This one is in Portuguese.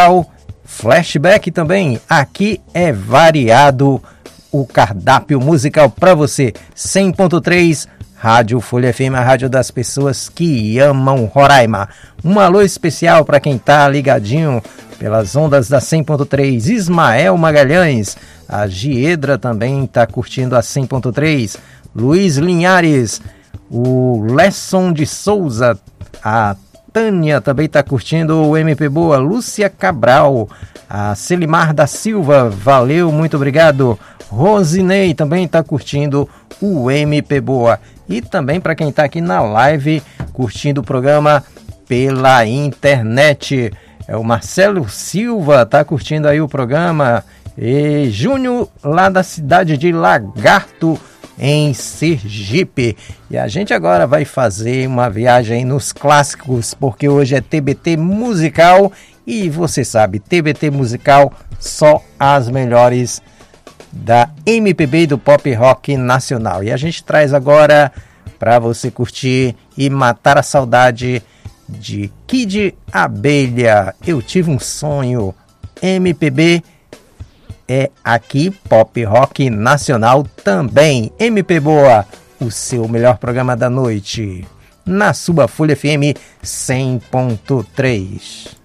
musical, flashback também. Aqui é variado o cardápio musical para você. 100.3 Rádio Folha FM, a rádio das pessoas que amam Roraima. Um alô especial para quem tá ligadinho pelas ondas da 100.3. Ismael Magalhães, a Giedra também tá curtindo a 100.3. Luiz Linhares, o Lesson de Souza, a Tânia também tá curtindo o MP Boa. Lúcia Cabral, a Celimar da Silva, valeu, muito obrigado. Rosinei também tá curtindo o MP Boa. E também para quem está aqui na live, curtindo o programa pela internet. É o Marcelo Silva, tá curtindo aí o programa. E Júnior, lá da cidade de Lagarto, em Sergipe. E a gente agora vai fazer uma viagem nos clássicos, porque hoje é TBT Musical. E você sabe, TBT Musical, só as melhores da MPB e do pop rock nacional. E a gente traz agora para você curtir e matar a saudade de Kid Abelha. Eu tive um sonho. MPB é aqui, pop rock nacional também. MP Boa, o seu melhor programa da noite, na sua Folha FM 100.3.